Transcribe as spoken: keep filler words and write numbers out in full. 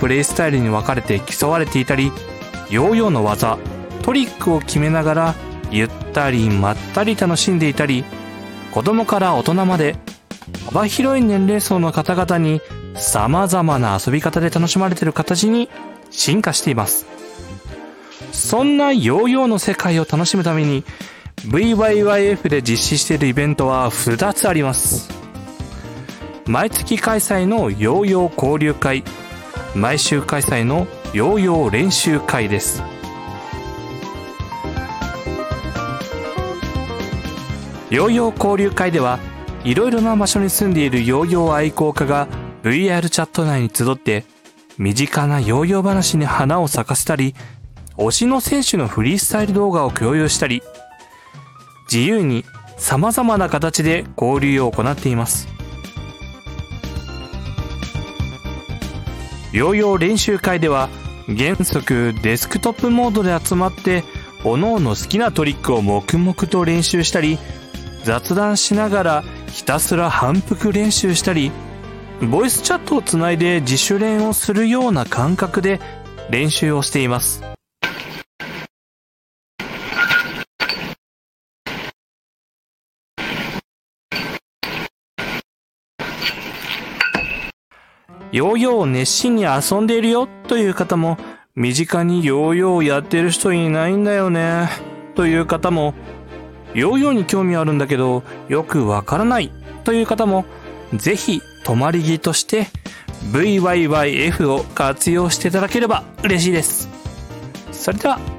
プレイスタイルに分かれて競われていたり、ヨーヨーの技、トリックを決めながらゆったりまったり楽しんでいたり、子供から大人まで幅広い年齢層の方々に様々な遊び方で楽しまれている形に進化しています。そんなヨーヨーの世界を楽しむために ブイワイワイエフ で実施しているイベントはふたつあります。毎月開催のヨーヨー交流会、毎週開催のヨーヨー練習会です。ヨーヨー交流会ではいろいろな場所に住んでいるヨーヨー愛好家が ブイアール チャット内に集って身近なヨーヨー話に花を咲かせたり、推しの選手のフリースタイル動画を共有したり、自由に様々な形で交流を行っています。ヨーヨー練習会では原則デスクトップモードで集まって各々好きなトリックを黙々と練習したり、雑談しながらひたすら反復練習したり、ボイスチャットをつないで自主練をするような感覚で練習をしています。ヨーヨーを熱心に遊んでいるよという方も、身近にヨーヨーをやってる人いないんだよねという方も、ヨーヨーに興味あるんだけどよくわからないという方も、ぜひ泊まり木として ブイワイワイエフ を活用していただければ嬉しいです。それでは